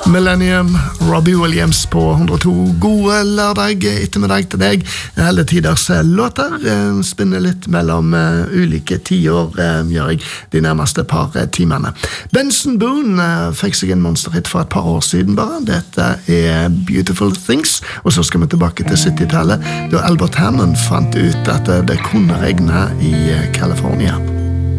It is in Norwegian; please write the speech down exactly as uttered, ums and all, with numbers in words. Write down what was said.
Millennium, Robbie Williams på hundre og to. God lørdag ettermiddag til deg. Alle tiders låter spinner litt mellom uh, ulike tiår, uh, gjør jeg de nærmeste par uh, timene. Benson Boone uh, fikk seg en monsterhit for et par år siden bare. Dette er Beautiful Things, og så skal vi tilbake til syttitallet, da Albert Hammond fant ut at uh, det kunne regne i uh, California.